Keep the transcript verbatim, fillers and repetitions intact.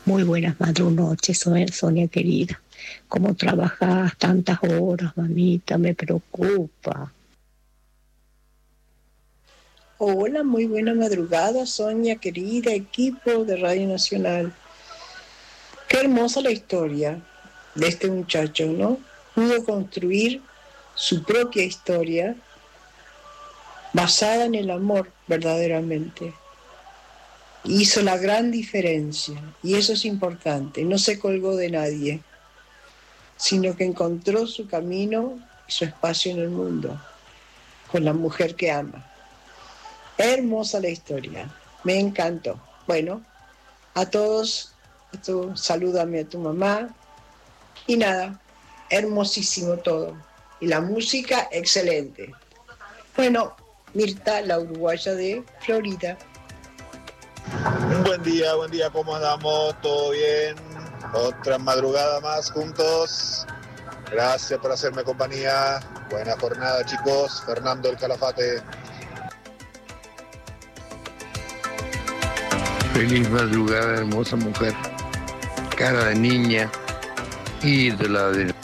Muy buenas madrunoches, Sonia, Sonia querida. ¿Cómo trabajas tantas horas, mamita? Me preocupa. Hola, muy buena madrugada, Sonia, querida, equipo de Radio Nacional. Qué hermosa la historia de este muchacho, ¿no? Pudo construir su propia historia basada en el amor, verdaderamente. Hizo la gran diferencia, y eso es importante. No se colgó de nadie, sino que encontró su camino y su espacio en el mundo, con la mujer que ama. Hermosa la historia, me encantó. Bueno, a todos, tú, salúdame a tu mamá y nada, hermosísimo todo. Y la música, excelente. Bueno, Mirta, la uruguaya de Florida. Buen día, buen día, ¿cómo andamos? ¿Todo bien? Otra madrugada más juntos. Gracias por hacerme compañía. Buena jornada, chicos. Fernando el Calafate. Feliz madrugada, hermosa mujer, cara de niña, ídola del